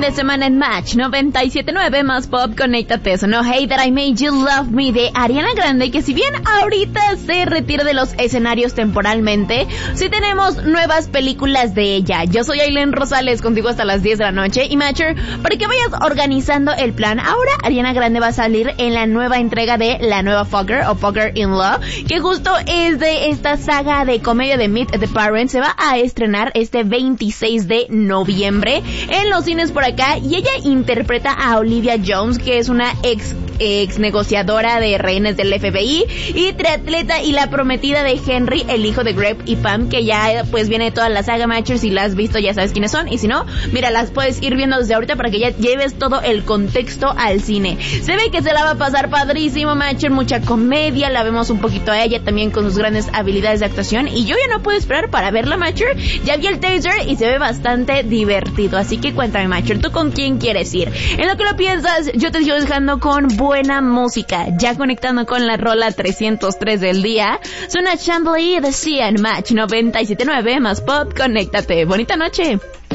de semana en Match 97.9 más pop, conéctate. Sonó Hey That I Made You Love Me de Ariana Grande, que si bien ahorita se retira de los escenarios temporalmente, sí tenemos nuevas películas de ella. Yo soy Aileen Rosales, contigo hasta las 10 de la noche. Y Matcher, para que vayas organizando el plan, ahora Ariana Grande va a salir en la nueva entrega de la nueva Fogger o Fogger in Law, que justo es de esta saga de comedia de Meet the Parents. Se va a estrenar este 26 de noviembre en los cines por acá, y ella interpreta a Olivia Jones, que es una ex negociadora de rehenes del FBI y triatleta y la prometida de Henry, el hijo de Greg y Pam, que ya pues viene toda la saga. Matcher, si la has visto ya sabes quiénes son, y si no, mira, las puedes ir viendo desde ahorita para que ya lleves todo el contexto al cine. Se ve que se la va a pasar padrísimo, Matcher, mucha comedia, la vemos un poquito a ella también con sus grandes habilidades de actuación, y yo ya no puedo esperar para verla, Matcher. Ya vi el teaser y se ve bastante divertido, así que cuéntame, Matcher, ¿tú con quién quieres ir? En lo que lo piensas, yo te sigo dejando con buena música, ya conectando con la rola 303 del día. Suena Chambly de Sia en Match 97.9 más pop, conéctate. Bonita noche.